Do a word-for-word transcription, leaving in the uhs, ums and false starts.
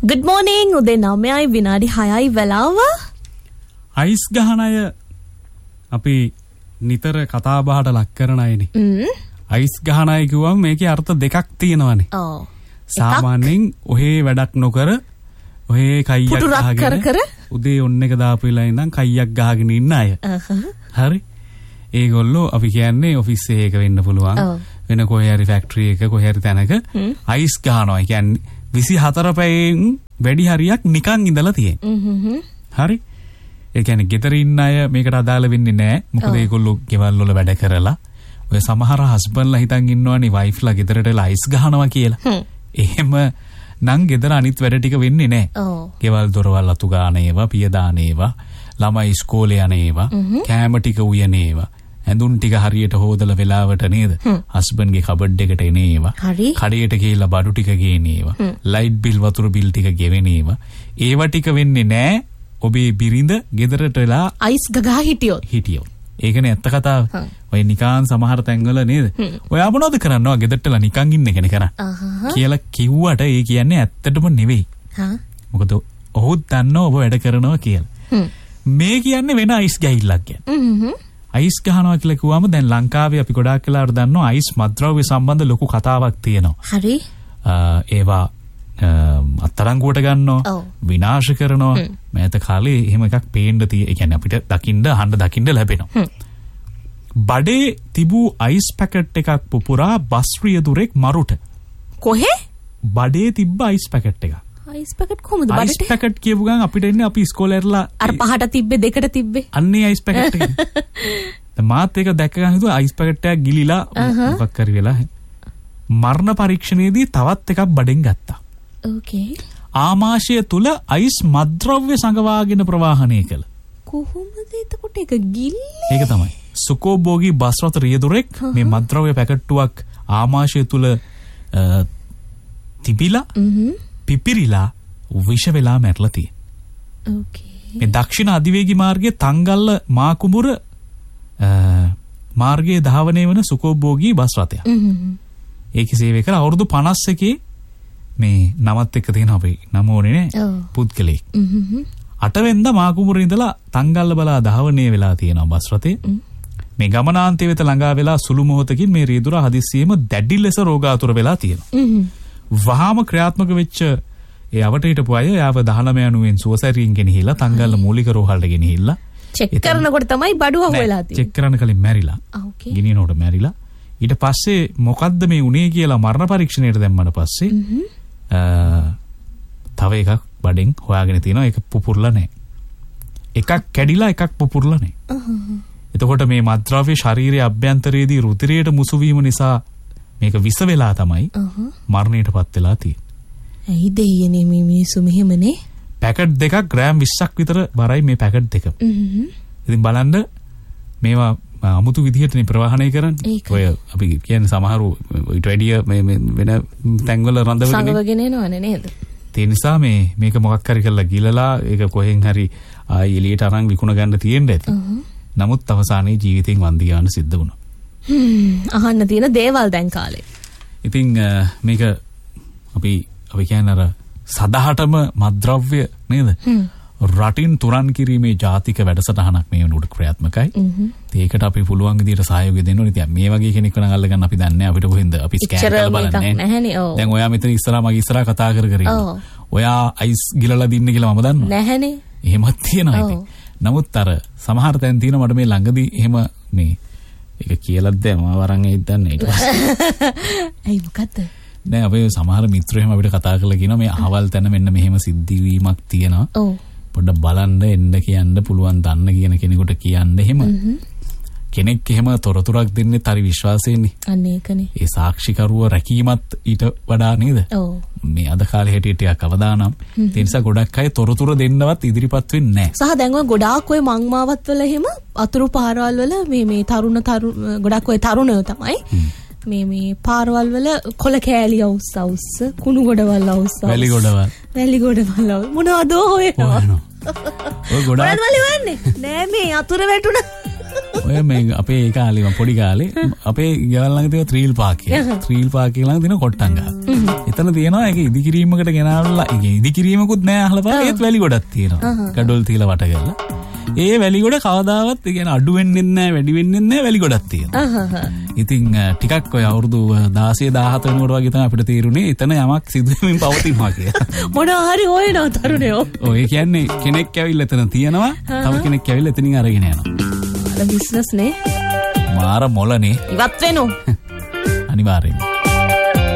Good morning උදේ නවයයි විනාඩි හයයි වෙලාව. අයිස් ගහන අය අපි නිතර කතා බහට ලක් කරන අයනේ. අයිස් ගහන අය කිව්වම මේකේ අර්ථ දෙකක් තියෙනවානේ. ඔව්. සාමාන්‍යයෙන් ඔහේ වැඩක් නොකර ඔහේ කයියක් ගහගෙන උදේ ඔන්න එක දාපු වෙලා ඉඳන් කයියක් ගහගෙන ඉන්න අය. හරි. ඒගොල්ලෝ අපි කියන්නේ ඔෆිස් එකක වෙන්න පුළුවන්. වෙන කොහේ හරි ෆැක්ටරි එක කොහේ හරි තැනක අයිස් ගහනවා. ඒ කියන්නේ විසිහතර පැයෙන් වැඩි හරියක් නිකන් ඉඳලා තියෙන්නේ. හරි. ඒ කියන්නේ ගෙදර ඉන්න අය මේකට අදාළ වෙන්නේ නැහැ. මොකද ඒගොල්ලෝ ගෙවල් වල වැඩ කරලා ඔය සමහර හස්බන්ඩ්ලා හිතන් ඉන්නවනේ වයිෆ්ලා ගෙදරටලා අයිස් ගහනවා කියලා. එහෙම නම් ගෙදර අනිත් වැඩ ටික වෙන්නේ නැහැ. ගෙවල් දොරවල් අතු ගාන ඒවා, පිය දාන ඒවා, ළමයි ඉස්කෝලේ යන ඒවා, කෑම ටික උයන ඒවා, ඇඳුම් ටික හරියට හොදලා වෙලාවට නේද? හස්බන්ඩ්ගේ කබඩ් එකට එන ඒවා, කඩේට ගිහිල්ලා බඩු ටික ගේන ඒවා, ලයිට් බිල් වතුර බිල් ටික ගෙවෙන ඒවා. ඒවා ටික වෙන්නේ නැහැ ඔබේ බිරිඳ ගෙදරටලා අයිස් ගගා හිටියොත්. හිටියොත්. ඒකනේ ඇත්ත කතාව. ඔය නිකාන් සමහර තැන්වල නේද? ඔයා මොනවද කරන්නේ? ගෙදරටලා නිකන් ඉන්න එකනේ කරන්නේ. කියලා කිව්වට ඒ කියන්නේ ඇත්තටම නෙවෙයි. හා. මොකද ඔහු දන්නව ඔබ වැඩ කරනවා කියලා. මේ කියන්නේ වෙන අයිස් ගහිල්ලක් කියන්නේ. අයිස් ගහනවා කියලා කිව්වම දැන් ලංකාවේ අපි ගොඩාක් වෙලාවට දන්නවා අයිස් මත්ද්‍රව්‍ය සම්බන්ධ ලොකු කතාවක් තියෙනවා. හරි. ඒවා අත්තරංගුවට ගන්නවා, විනාශ කරනවා. මෑත කාලේ එහෙම එකක් පේන්න තියෙ. ඒ කියන්නේ අපිට දකින්න, අහන්න දකින්න ලැබෙනවා. බඩේ තිබූ අයිස් පැකට් එකක් පුපුරා බස් රියදුරෙක් මරුට. කොහේ? බඩේ තිබ්බ අයිස් පැකට් එකක්. අයිස් පැකට් කොහමද බඩට? අයිස් පැකට් කියපු ගමන් අපිට එන්නේ අපි ඉස්කෝලේ ඉරලා අර පහට තිබ්බේ දෙකට තිබ්බේ. අන්නේ අයිස් පැකට් එක. දැන් මාත් ඒක දැක්ක ගමන් හිතුවා අයිස් පැකට් එකක් ගිලිලා මොකක් හරි වෙලා මරණ පරීක්ෂණයේදී තවත් එකක් බඩෙන් ගත්තා. ඕකේ. ආමාශය තුල අයිස් මත්ද්‍රව්‍ය සංගවාගෙන ප්‍රවාහණය කළ. කොහොමද එතකොට ඒක ගිල්ලේ? ඒක තමයි. සුකෝබෝගී බස් රථ රියදුරෙක් මේ මත්ද්‍රව්‍ය පැකට්ටුවක් ආමාශය තුල තිබිලා පිපිරිලා විෂ වෙලා මැරලා තියෙනවා. ඕකේ. මේ දක්ෂිණ අධිවේගී මාර්ගයේ තංගල්ල මාකුඹුර මාර්ගයේ ධාවනය වන සුකෝබෝගී බස් රථයක්. ඒකේ සේවය කළ අවුරුදු පනස් එකේ මේ නමත් එක්ක තියෙන අපේ නම ඕනේ නේ පුද්ගලෙක්. අටවෙන්ද මාකුඹුර ඉඳලා තංගල්ල බලා ධාවනය වෙලා තියෙනවා බස් රථේ. මේ ගමනාන්තය වෙත ළඟා වෙලා සුළු මොහොතකින් මේ රියදුර හදිස්සියෙම දැඩි ලෙස රෝගාතුර වෙලා තියෙනවා. වහාම ක්‍රියාත්මක වෙච්ච ඒ අවට හිටපු අය යාව දහනව යනුවෙන් සුවසැරියෙන් ගෙනහිලා තංගල්ල මූලික රෝහලට ගෙනහිලා චෙක් කරනකොට තමයි බඩුව අහුවෙලා තියෙන්නේ. චෙක් කරන කලින් මැරිලා. ගිනිනකොට මැරිලා. ඊට පස්සේ මොකද්ද මේ උනේ කියලා මරණ පරීක්ෂණයට දැම්මම පස්සේ තව එකක් බඩෙන් හොයාගෙන තියෙනවා. ඒක පුපුරලා නැහැ. එකක් කැඩිලා එකක් පුපුරලා නැහැ. එතකොට මේ මත්ද්‍රව්‍ය ශරීරයේ අභ්‍යන්තරයේදී රුධිරයට මුසු වීම නිසා මේක විස වෙලා තමයි මරණයටපත් වෙලා තියෙන්නේ. ඇයි දෙයියනේ මේ මිනිස්සු මෙහෙමනේ? පැකට් දෙකක් ග්‍රෑම් විස්සක් විතර බරයි මේ පැකට් දෙක. ඉතින් බලන්න මේවා අමුතු විදිහටනේ ප්‍රවාහණය කරන්නේ. ඔය අපි කියන්නේ සමහරු ඊට වැඩිය මේ වෙන තැන්වල රඳවගෙන සංගවගෙන එනවනේ නේද? ඒ නිසා මේ මේක මොකක් හරි කරලා ගිලලා ඒක කොහෙන් හරි ආයි එළියට අරන් විකුණ ගන්න තියෙන්න ඇති. නමුත් අවසානයේ ජීවිතෙන් වන්දි ගන්න සිද්ධ වුණා. හ්ම් අහන්න තියෙන දේවල් දැන් කාලේ. ඉතින් මේක අපි අපි කියන්නේ අර සදාහටම මත්ද්‍රව්‍ය නේද? රටින් තුරන් කිරීමේ ජාතික වැඩසටහනක් මේ වෙනකොට ක්‍රියාත්මකයි. ඒකට අපි පුළුවන් විදිහට සහයෝගය දෙන්න ඕනේ. ඉතින් මේ වගේ කෙනෙක් වෙන අල්ල ගන්න අපි දන්නේ නැහැ. අපිට කොහෙන්ද අපි ස්කෑන් කරලා බලන්නේ නැහැ. දැන් ඔයා මෙතන ඉස්සරහා මගේ ඉස්සරහා කතා කර කර ඉන්නවා. ඔයා අයිස් ගිලලා දින්න කියලා මම දන්නවා. නැහැනේ. එහෙමත් තියෙනවා ඉතින්. නමුත් අර සමහර තැන් තියෙනවා මට මේ ළඟදී එහෙම මේ ඒක කියලාද දැන් මම වරන් එයිද දන්නේ ඊට පස්සේ. ඇයි මොකද්ද? නෑ අපේ සමහර මිත්‍රයෝ එහෙම අපිට කතා කරලා කියනවා මේ අහවල් තැන මෙන්න මෙහෙම සිද්ධ වීමක් තියෙනවා. ඔව්. පොඩ්ඩක් බලන්න එන්න කියන්න පුළුවන් දන්න කියන කෙනෙකුට කියන්න එහෙම. කෙනෙක් එහෙම තොරතුරක් දෙන්නේ හරි විශ්වාසයෙන්නේ. අන්න ඒකනේ. ඒ සාක්ෂිකරුව රැකීමත් ඊට වඩා නේද? ඔව්. මේ අද කාලේ හැටියට ටිකක් අවදානම්. ඒ නිසා ගොඩක් අය තොරතුර දෙන්නවත් ඉදිරිපත් වෙන්නේ නැහැ. සහ දැන් ඔය ගොඩාක් ඔය මංමාවත් වල එහෙම අතුරු පාරවල් වල මේ මේ තරුණ තරු ගොඩක් ඔය තරුණයෝ තමයි මේ මේ පාරවල් වල කොළ කෑලි අවුස් අවුස් කුණු ගොඩවල් අවුස් අවුස් වැලි ගොඩවල් වැලි ගොඩවල් මොනවද ඔය ඔය ගොඩක් වල වෙන්නේ නෑ මේ අතුර වැටුණා. ඔය මේ අපේ ඒ කාලේ පොඩි කාලේ අපේ ගෙවල් ළඟ තියෙන ත්‍රීල් පාක් එක ත්‍රීල් පාක් එක ළඟ තියෙන කොට්ටංගා එතන තියෙනවා ඒක ඉදිකිරීමකට ගෙනාවලා ඒක ඉදිකිරීමකුත් නෑ අහලා බලන්න ඒත් වැලි ගොඩක් තියෙනවා. ගඩොල් තියලා වට කරලා. ඒ වැලි ගොඩ කවදාවත් ඒ කියන්නේ අඩු වෙන්නේ නැහැ වැඩි වෙන්නේ නැහැ වැලි ගොඩක් තියෙනවා. ඉතින් ටිකක් ඔය අවුරුදු දාසය දාහත වෙනකොට වගේ තමයි අපිට තේරුනේ එතන යමක් සිදු වෙමින් පවතිනවා කියලා. මොනවා හරි හොයනවා තරුණයෝ. ඔය කියන්නේ කෙනෙක් ඇවිල්ලා එතන තියනවා තව කෙනෙක් ඇවිල්ලා එතනින් අරගෙන යනවා. අර බිස්නස් නේ. මාර මොළනේ. ඉවත් වෙනෝ. අනිවාර්යයෙන්.